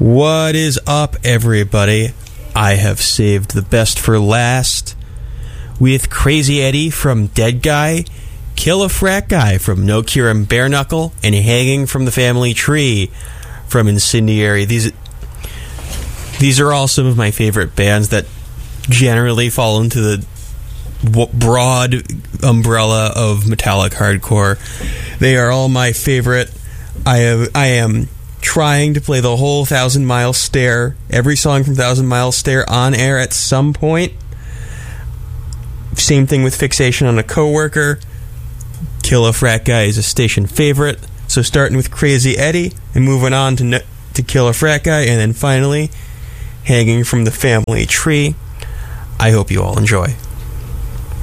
What is up, everybody? I have saved the best for last with Crazy Eddie from Dead Guy, Kill a Frat Guy from No Cure and Bare Knuckle, and Hanging from the Family Tree from Incendiary. These are all some of my favorite bands that generally fall into the broad umbrella of metallic hardcore. They are all my favorite. I am trying to play the whole 1,000 Mile Stare, every song from 1,000 Mile Stare on air at some point. Same thing with Fixation on a Coworker. Kill a Frat Guy is a station favorite. So starting with Crazy Eddie and moving on to Kill a Frat Guy, and then finally Hanging from the Family Tree. I hope you all enjoy.